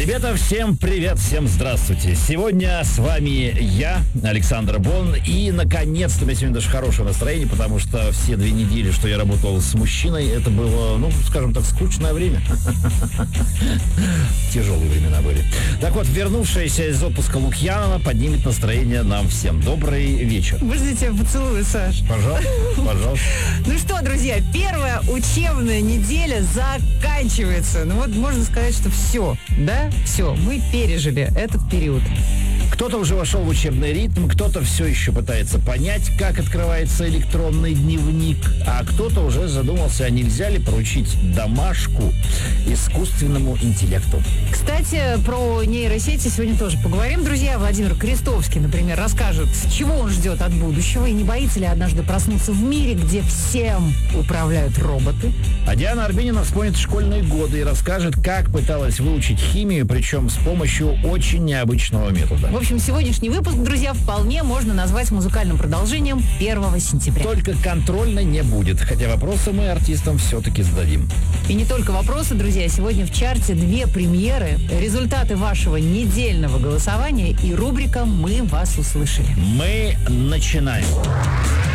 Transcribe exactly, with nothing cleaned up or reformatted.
Ребята, всем привет, всем здравствуйте. Сегодня с вами я, Александр Бон, и наконец-то у меня сегодня даже хорошее настроение, потому что все две недели, что я работал с мужчиной, это было, ну, скажем так, скучное время. Тяжелые времена были. Так вот, вернувшаяся из отпуска Лукьянова поднимет настроение нам всем. Добрый вечер. Можно тебя поцелую, Саш? Пожалуйста, пожалуйста. Ну что, друзья, первая учебная неделя заканчивается. Ну вот можно сказать, что все, да? Все, мы пережили этот период. Кто-то уже вошел в учебный ритм, кто-то все еще пытается понять, как открывается электронный дневник, а кто-то уже задумался, а нельзя ли поручить домашку искусственному интеллекту. Кстати, про нейросети сегодня тоже поговорим, друзья. Владимир Крестовский, например, расскажет, чего он ждет от будущего и не боится ли однажды проснуться в мире, где всем управляют роботы. А Диана Арбенина вспомнит школьные годы и расскажет, как пыталась выучить химию, причем с помощью очень необычного метода. В общем, сегодняшний выпуск, друзья, вполне можно назвать музыкальным продолжением первого сентября. Только контрольной не будет, хотя вопросы мы артистам все-таки зададим. И не только вопросы, друзья. Сегодня в чарте две премьеры, результаты вашего недельного голосования и рубрика «Мы вас услышали». Мы начинаем.